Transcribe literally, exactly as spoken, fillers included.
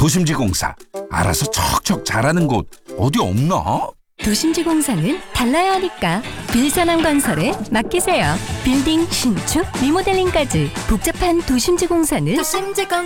도심지공사, 알아서 척척 잘하는 곳 어디 없나? 도심지공사는 달라야 하니까 빌사남건설에 맡기세요. 빌딩 신축, 리모델링까지 복잡한 도심지공사는 도심지공